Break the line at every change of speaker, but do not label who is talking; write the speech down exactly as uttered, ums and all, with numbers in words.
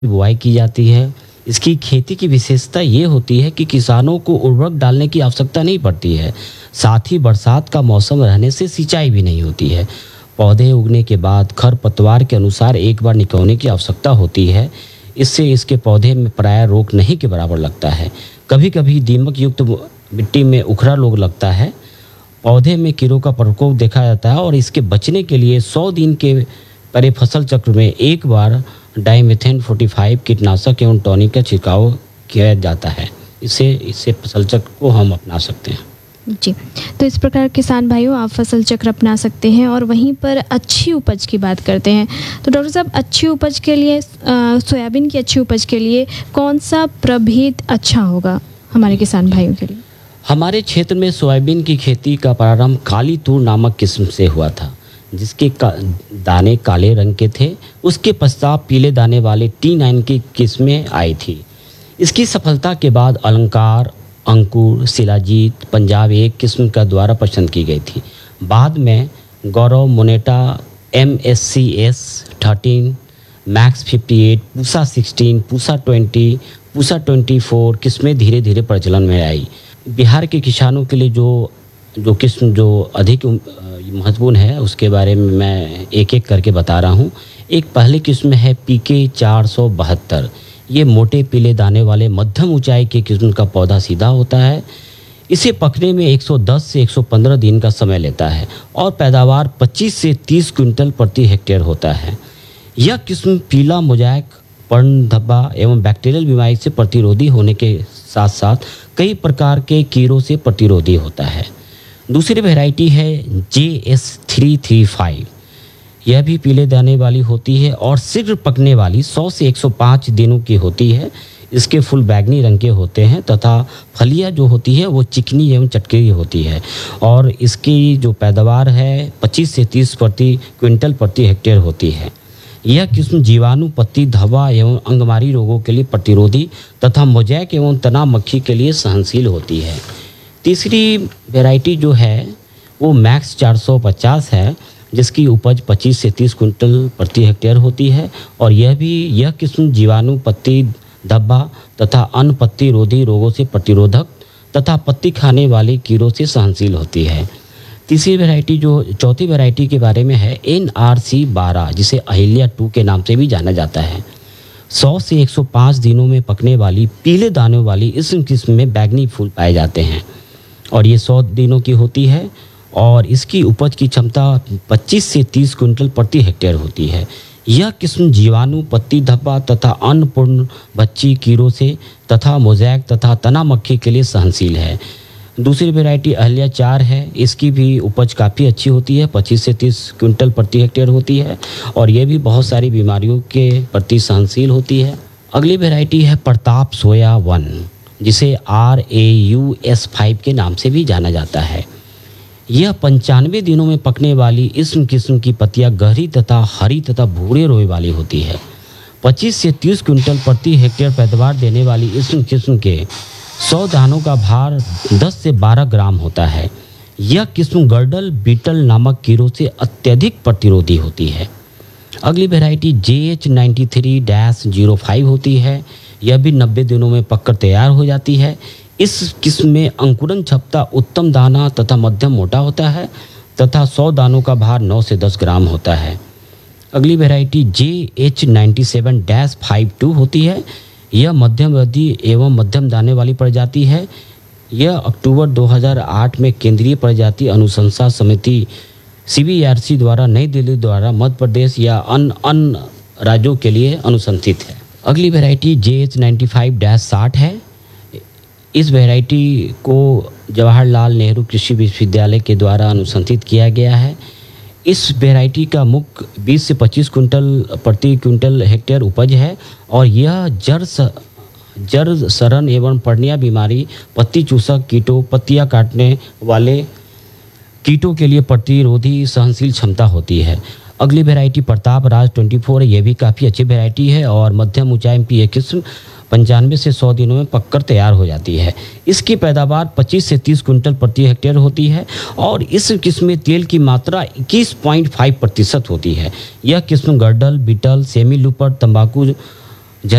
बुआई की जाती है। इसकी खेती की विशेषता ये होती है कि किसानों को उर्वरक डालने की आवश्यकता नहीं पड़ती है। साथ ही बरसात का मौसम रहने से सिंचाई भी नहीं होती है। पौधे उगने के बाद खरपतवार के अनुसार एक बार निकलने की आवश्यकता होती है। इससे इसके पौधे में प्राय रोग नहीं के बराबर लगता है। कभी कभी दीमक युक्त मिट्टी में उखड़ा रोग लगता है। पौधे में कीड़ों का प्रकोप देखा जाता है और इसके बचने के लिए सौ दिन के परे फसल चक्र में एक बार डाइमेथेन पैंतालीस कीटनाशक एवं टॉनिक का छिड़काव किया जाता है। इससे इससे फसल चक्र को हम अपना सकते हैं।
जी, तो इस प्रकार किसान भाइयों आप फसल चक्र अपना सकते हैं और वहीं पर अच्छी उपज की बात करते हैं। तो डॉक्टर साहब, अच्छी उपज के लिए सोयाबीन की अच्छी उपज के लिए कौन सा प्रभेद अच्छा होगा हमारे किसान भाइयों के लिए?
हमारे क्षेत्र में सोयाबीन की खेती का प्रारंभ काली तूर नामक किस्म से हुआ था, जिसके का, दाने काले रंग के थे। उसके पश्चात पीले दाने वाले टी नाइन की किस्में आई थी। इसकी सफलता के बाद अलंकार, अंकुर, शिलाजीत, पंजाब एक किस्म का द्वारा पसंद की गई थी। बाद में गौरव, Moneta, M S C S thirteen, max fifty eight, Pusa sixteen, Pusa twenty, Pusa twenty four किस्में धीरे धीरे प्रचलन में आई। बिहार के किसानों के लिए जो जो किस्म जो अधिक महत्वपूर्ण है उसके बारे में मैं एक एक करके बता रहा हूँ। एक पहली किस्म है पीके चार सौ बहत्तर। ये मोटे पीले दाने वाले मध्यम ऊंचाई के किस्म का पौधा सीधा होता है। इसे पकने में एक सौ दस से एक सौ पंद्रह दिन का समय लेता है और पैदावार पच्चीस से तीस क्विंटल प्रति हेक्टेयर होता है। यह किस्म पीला मोजाइक, पर्ण धब्बा एवं बैक्टीरियल बीमारी से प्रतिरोधी होने के साथ साथ कई प्रकार के कीड़ों से प्रतिरोधी होता है। दूसरी वैरायटी है जे एस थ्री थ्री फाइव। यह भी पीले दाने वाली होती है और शीघ्र पकने वाली सौ से एक सौ पाँच दिनों की होती है। इसके फूल बैगनी रंग के होते हैं तथा फलियां जो होती है वो चिकनी एवं चटकीली होती है और इसकी जो पैदावार है पच्चीस से तीस प्रति क्विंटल प्रति हेक्टेयर होती है। यह किस्म जीवाणु, पत्ती धब्बा एवं अंगमारी रोगों के लिए प्रतिरोधी तथा मोजैक एवं तना मक्खी के लिए सहनशील होती है। तीसरी वैरायटी जो है वो मैक्स चार सौ पचास है, जिसकी उपज पच्चीस से तीस कुंटल प्रति हेक्टेयर होती है और यह भी यह किस्म जीवाणु, पत्ती धब्बा तथा अन्य पत्ती रोधी रोगों से प्रतिरोधक तथा पत्ती खाने वाले कीड़ों से सहनशील होती है। तीसरी वैरायटी जो चौथी वैरायटी के बारे में है एन आर सी बारह, जिसे अहिल्या टू के नाम से भी जाना जाता है। सौ से एक सौ पाँच दिनों में पकने वाली पीले दानों वाली इस किस्म में बैगनी फूल पाए जाते हैं और ये सौ दिनों की होती है और इसकी उपज की क्षमता पच्चीस से तीस क्विंटल प्रति हेक्टेयर होती है। यह किस्म जीवाणु, पत्ती धब्बा तथा अन्नपूर्ण बच्ची कीड़ों से तथा मोजैक तथा तना मक्खी के लिए सहनशील है। दूसरी वैरायटी अहिल्या चार है। इसकी भी उपज काफ़ी अच्छी होती है, पच्चीस से तीस क्विंटल प्रति हेक्टेयर होती है और यह भी बहुत सारी बीमारियों के प्रति सहनशील होती है। अगली वैरायटी है प्रताप सोया वन, जिसे R A U S five के नाम से भी जाना जाता है। यह पंचानवे दिनों में पकने वाली इस किस्म की पत्तियां गहरी तथा हरी तथा भूरे रोए वाली होती है। पच्चीस से तीस क्विंटल प्रति हेक्टेयर पैदावार देने वाली इस किस्म के सौ दानों का भार दस से बारह ग्राम होता है। यह किस्म गर्डल बीटल नामक कीड़ों से अत्यधिक प्रतिरोधी होती है। अगली वैरायटी जे H ninety three dash zero five होती है। यह भी नब्बे दिनों में पककर तैयार हो जाती है। इस किस्म में अंकुरन क्षमता उत्तम दाना तथा मध्यम मोटा होता है तथा सौ दानों का भार नौ से दस ग्राम होता है। अगली variety J H ninety seven dash five to होती है। यह मध्यम अवधि एवं मध्यम दाने वाली प्रजाति है। यह अक्टूबर दो हज़ार आठ में केंद्रीय प्रजाति अनुशंसा समिति सी बी आर सी द्वारा नई दिल्ली द्वारा मध्य प्रदेश या अन्य अन्य राज्यों के लिए अनुशंसित है। अगली वैरायटी जे एच नाइन्टी फाइव डैश साठ है। इस वैरायटी को जवाहरलाल नेहरू कृषि विश्वविद्यालय के द्वारा अनुशंसित किया गया है। इस वैरायटी का मुख्य बीस से पच्चीस कुंटल प्रति क्विंटल हेक्टेयर उपज है और यह जड़ जड़ सड़न एवं पर्णिया बीमारी, पत्ती चूसक कीटों, पत्तियां काटने वाले कीटों के लिए प्रतिरोधी सहनशील क्षमता होती है। अगली वैरायटी प्रताप राज ट्वेंटी फोर है। यह भी काफ़ी अच्छी वैरायटी है और मध्यम ऊंचाई की यह किस्म पंचानवे से सौ दिनों में पककर तैयार हो जाती है। इसकी पैदावार पच्चीस से तीस कुंटल प्रति हेक्टेयर होती है और इस किस्म में तेल की मात्रा इक्कीस पॉइंट पाँच प्रतिशत होती है। यह किस्म गर्डल, बीटल, सेमी लूपर, तंबाकू